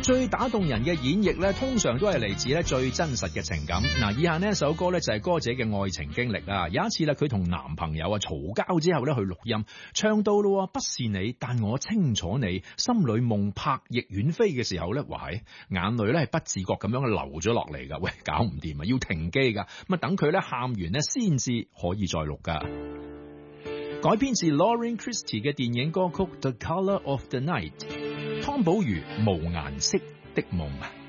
最打動人嘅演繹咧，通常都係嚟自咧最真實嘅情感。嗱，以下呢一首歌咧就係歌者嘅愛情經歷啊。有一次咧，佢同男朋友啊嘈交之後咧去錄音，唱到咯，不是你，但我清楚你，心裏夢拍翼遠飛嘅時候咧，哇，眼淚咧係不自覺咁樣流咗落嚟噶。喂，搞唔掂啊，要停機噶。咁啊，等佢咧喊完咧先至可以再錄噶。改編自 Lauren Christy 嘅電影歌曲《The Color of the Night》，湯寶如無顏色的夢。